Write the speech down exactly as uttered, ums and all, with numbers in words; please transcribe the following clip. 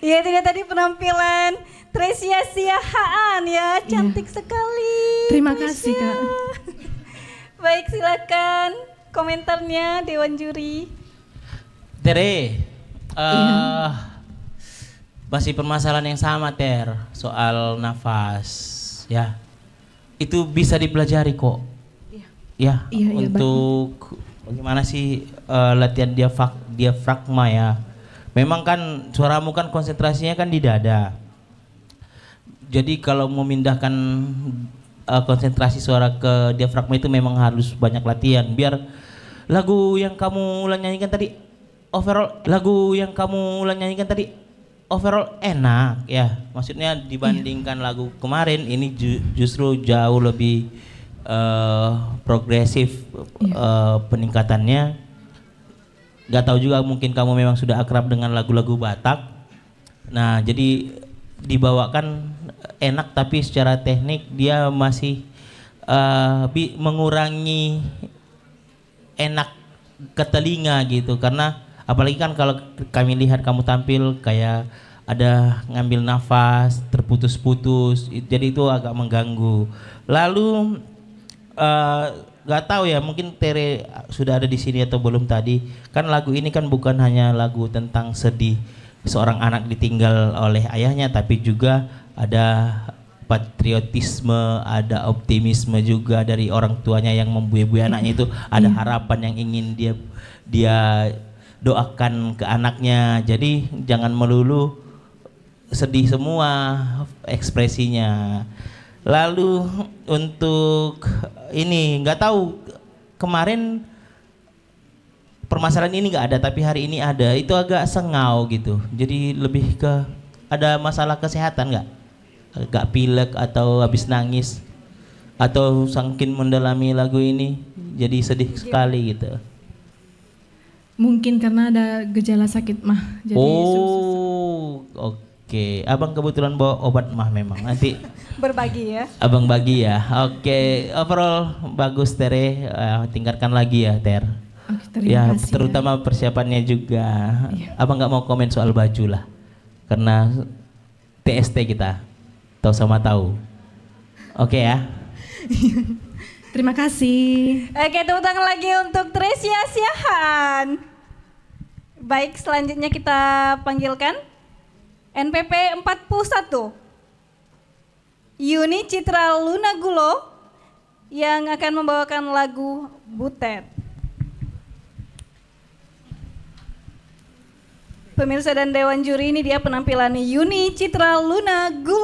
Ya itu dia tadi penampilan Tresia Siahaan ya, cantik iya. sekali. Terima Tresia. kasih Kak. Baik, silakan komentarnya Dewan Juri. Tere, uh, iya. masih permasalahan yang sama Ter, soal nafas ya. Itu bisa dipelajari kok. Iya. Ya, iya, iya, untuk baik. Bagaimana sih uh, latihan diafrag diafragma ya. Memang kan suaramu kan konsentrasinya kan di dada. Jadi kalau memindahkan uh, konsentrasi suara ke diafragma itu memang harus banyak latihan. Biar lagu yang kamu ulang nyanyikan tadi overall lagu yang kamu ulang nyanyikan tadi overall enak ya. Maksudnya dibandingkan iya. lagu kemarin ini ju justru jauh lebih uh, progresif iya. uh, peningkatannya. Gak tahu juga mungkin kamu memang sudah akrab dengan lagu-lagu Batak. Nah, jadi dibawakan enak tapi secara teknik dia masih uh, bi mengurangi enak ke telinga gitu. Karena apalagi kan kalau kami lihat kamu tampil kayak ada ngambil nafas terputus-putus, jadi itu agak mengganggu. Lalu uh, gak tahu ya, mungkin Tere sudah ada di sini atau belum tadi. Kan lagu ini kan bukan hanya lagu tentang sedih seorang anak ditinggal oleh ayahnya, tapi juga ada patriotisme, ada optimisme juga dari orang tuanya yang membuai-buai anaknya itu. Ada harapan yang ingin dia dia doakan ke anaknya. Jadi jangan melulu sedih semua ekspresinya. Lalu untuk ini nggak tahu kemarin permasalahan ini nggak ada tapi hari ini ada, itu agak sengau gitu. Jadi lebih ke ada masalah kesehatan nggak? Agak pilek atau habis nangis atau saking mendalami lagu ini jadi sedih sekali gitu. Mungkin karena ada gejala sakit mah. Jadi oh oke. Oke, abang kebetulan bawa obat mah memang nanti berbagi ya. Abang bagi ya. Oke, overall bagus Tere, uh, tingkatkan lagi ya Ter. Oke, terima ya, kasih. Terutama ya. Persiapannya juga. Iya. Abang nggak mau komen soal baju lah, karena T S T kita tahu sama tahu. Oke ya. Terima kasih. Oke, tepuk tangan lagi untuk Tresia Siahaan. Baik, selanjutnya kita panggilkan N P P empat puluh satu Yuni Citra Lunagulo yang akan membawakan lagu Butet. Pemirsa dan Dewan Juri, ini dia penampilan Yuni Citra Lunagulo.